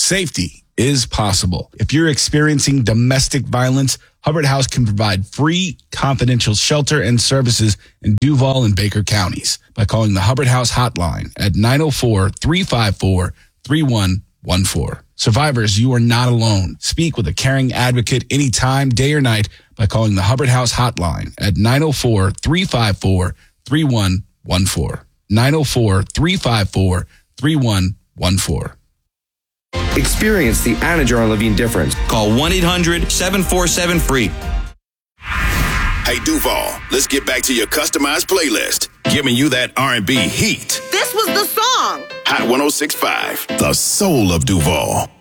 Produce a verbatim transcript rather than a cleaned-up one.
safety is possible. If you're experiencing domestic violence, Hubbard House can provide free, confidential shelter and services in Duval and Baker counties by calling the Hubbard House hotline at nine oh four, three five four, three one one four. Survivors, you are not alone. Speak with a caring advocate anytime, day or night, by calling the Hubbard House hotline at nine oh four, three five four, three one one four. nine oh four, three five four, three one one four. Experience the Anajar and Levine difference. Call one eight hundred, seven four seven, F R E E. Hey, Duval, let's get back to your customized playlist. Giving you that R and B heat. This was the song. Hot one oh six point five, the soul of Duval.